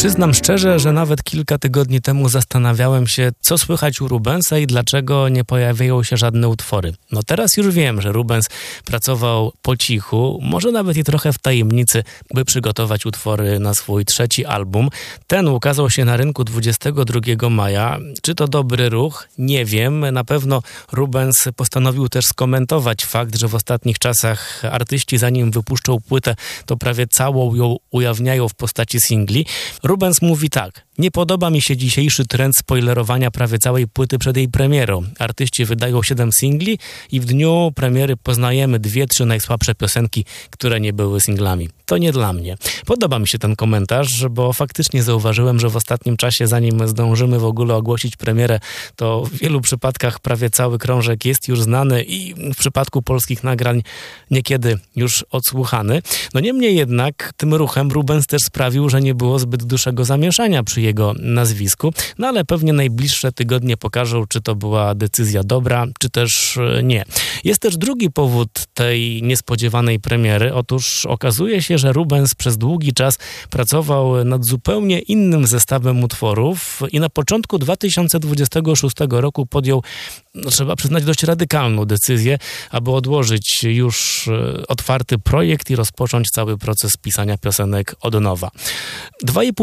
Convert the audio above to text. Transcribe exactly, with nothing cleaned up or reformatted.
Przyznam szczerze, że nawet kilka tygodni temu zastanawiałem się, co słychać u Rubensa i dlaczego nie pojawiają się żadne utwory. No teraz już wiem, że Rubens pracował po cichu, może nawet i trochę w tajemnicy, by przygotować utwory na swój trzeci album. Ten ukazał się na rynku dwudziestego drugiego maja. Czy to dobry ruch? Nie wiem. Na pewno Rubens postanowił też skomentować fakt, że w ostatnich czasach artyści, zanim wypuszczą płytę, to prawie całą ją ujawniają w postaci singli. Rubens mówi tak: nie podoba mi się dzisiejszy trend spoilerowania prawie całej płyty przed jej premierą. Artyści wydają siedem singli i w dniu premiery poznajemy dwie, trzy najsłabsze piosenki, które nie były singlami. To nie dla mnie. Podoba mi się ten komentarz, bo faktycznie zauważyłem, że w ostatnim czasie, zanim zdążymy w ogóle ogłosić premierę, to w wielu przypadkach prawie cały krążek jest już znany i w przypadku polskich nagrań niekiedy już odsłuchany. No niemniej jednak tym ruchem Rubens też sprawił, że nie było zbyt dużego zamieszania przy jego nazwisku, no ale pewnie najbliższe tygodnie pokażą, czy to była decyzja dobra, czy też nie. Jest też drugi powód tej niespodziewanej premiery. Otóż okazuje się, że Rubens przez długi czas pracował nad zupełnie innym zestawem utworów i na początku dwa tysiące dwudziestego szóstego roku podjął, no, trzeba przyznać, dość radykalną decyzję, aby odłożyć już otwarty projekt i rozpocząć cały proces pisania piosenek od nowa. Dwa i pół